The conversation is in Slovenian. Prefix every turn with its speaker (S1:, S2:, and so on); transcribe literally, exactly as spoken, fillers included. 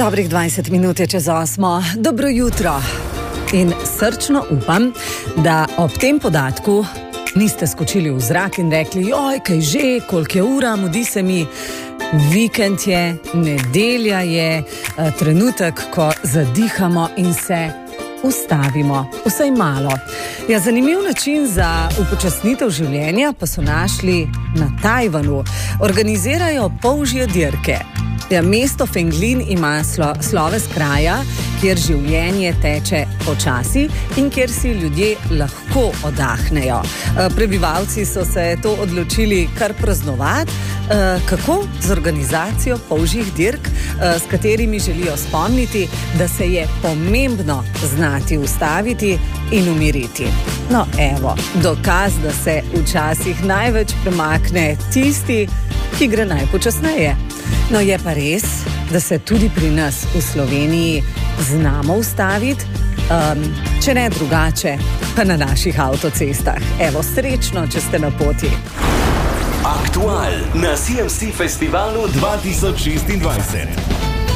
S1: Dobrih dvajset minut je čez osmo. Dobro jutro. In srčno upam, da ob tem podatku niste skočili v zrak in rekli, joj, kaj že, koliko je ura, mudi se mi. Vikend je, nedelja je, trenutek, ko zadihamo in se ustavimo, vsaj malo. Ja, zanimiv način za upočasnitev življenja pa so našli na Tajvanu. Organizirajo polžje dirke. Ja, mesto Fenglin ima slo, sloves kraja, kjer življenje teče počasi in kjer si ljudje lahko oddahnejo. Prebivalci so se to odločili kar praznovati. Kako? Z organizacijo polžjih dirk, s katerimi želijo spomniti, da se je pomembno znati ustaviti in umiriti. No, evo, dokaz, da se včasih največ premakne tisti, ki gre najpočasneje. No, je pa res, da se tudi pri nas v Sloveniji znamo ustaviti, um, če ne drugače, pa na naših avtocestah. Evo, srečno, če ste na poti.
S2: Aktual na C M C Festivalu dva tisoč šestindvajset.